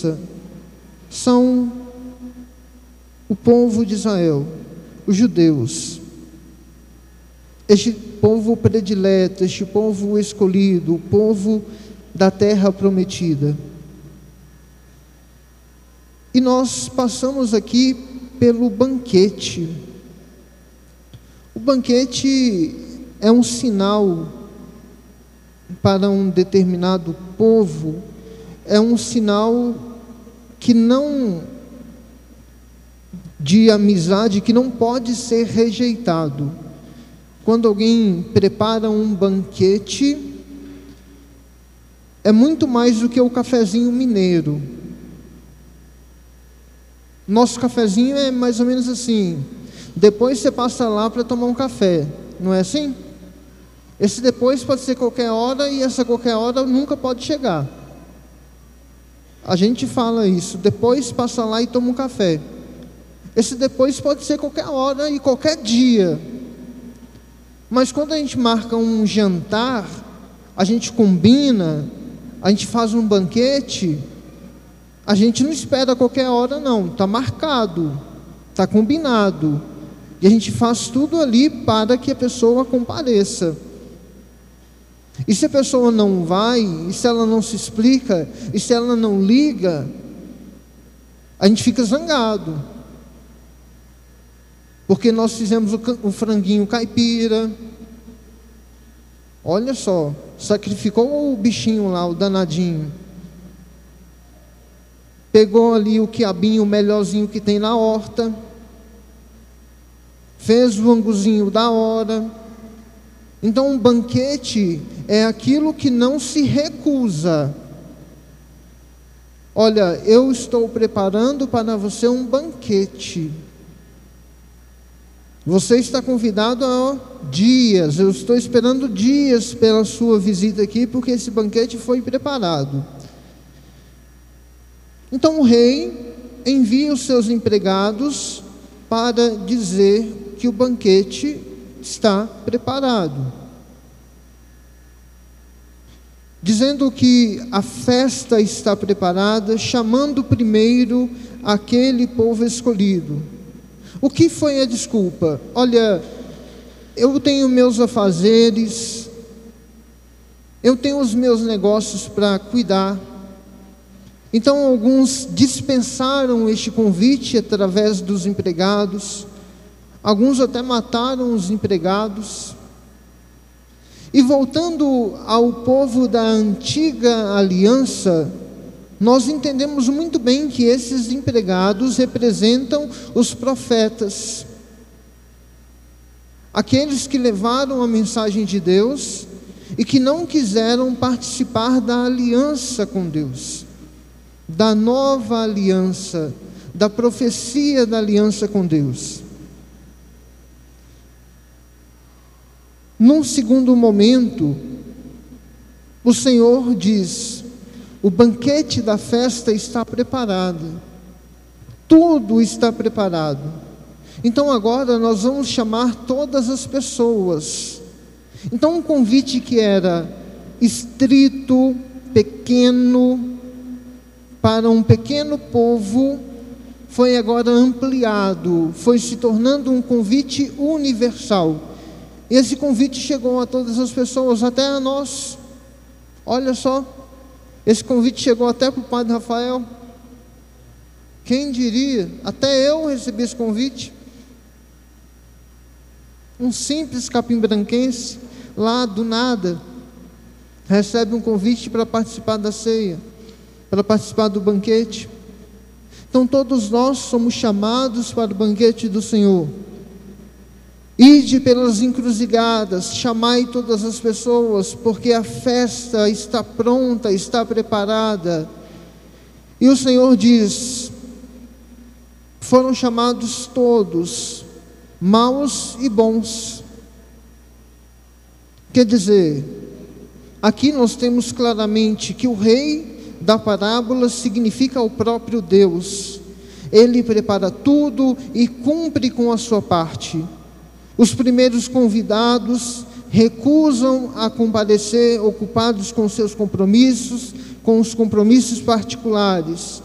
aliança são o povo de Israel, os judeus, este povo predileto, este povo escolhido, o povo da terra prometida. E nós passamos aqui pelo banquete. O banquete é um sinal para um determinado povo, é um sinal que não de amizade, que não pode ser rejeitado. Quando alguém prepara um banquete, é muito mais do que o cafezinho mineiro. Nosso cafezinho é mais ou menos assim: depois você passa lá para tomar um café, não é assim? Esse depois pode ser qualquer hora, e essa qualquer hora nunca pode chegar. A gente fala isso: depois passa lá e toma um café. Esse depois pode ser qualquer hora e qualquer dia. Mas quando a gente marca um jantar, a gente combina, a gente faz um banquete, a gente não espera qualquer hora não, está marcado, está combinado. E a gente faz tudo ali para que a pessoa compareça. E se a pessoa não vai, e se ela não se explica, e se ela não liga, a gente fica zangado. Porque nós fizemos o franguinho caipira, olha só, sacrificou o bichinho lá, o danadinho, pegou ali o quiabinho, o melhorzinho que tem na horta, fez o anguzinho da hora. Então um banquete é aquilo que não se recusa. Olha, eu estou preparando para você um banquete. Você está convidado há dias, eu estou esperando dias pela sua visita aqui, porque esse banquete foi preparado. Então o rei envia os seus empregados para dizer que o banquete está preparado, dizendo que a festa está preparada, chamando primeiro aquele povo escolhido. O que foi a desculpa? Olha, eu tenho meus afazeres, eu tenho os meus negócios para cuidar. Então alguns dispensaram este convite através dos empregados, alguns até mataram os empregados. E voltando ao povo da antiga aliança, nós entendemos muito bem que esses empregados representam os profetas, aqueles que levaram a mensagem de Deus e que não quiseram participar da aliança com Deus, da nova aliança, da profecia da aliança com Deus. Num segundo momento, o Senhor diz: o banquete da festa está preparado, tudo está preparado. Então agora nós vamos chamar todas as pessoas. Então um convite que era estrito, pequeno, para um pequeno povo, foi agora ampliado, foi se tornando um convite universal. E esse convite chegou a todas as pessoas, até a nós. Olha só, esse convite chegou até para o Padre Rafael. Quem diria? Até eu recebi esse convite. Um simples capimbranquense, lá do nada, recebe um convite para participar da ceia, para participar do banquete. Então todos nós somos chamados para o banquete do Senhor. Ide pelas encruzilhadas, chamai todas as pessoas, porque a festa está pronta, está preparada. E o Senhor diz: foram chamados todos, maus e bons. Quer dizer, aqui nós temos claramente que o rei da parábola significa o próprio Deus. Ele prepara tudo e cumpre com a sua parte. Os primeiros convidados recusam a comparecer, ocupados com seus compromissos, com os compromissos particulares.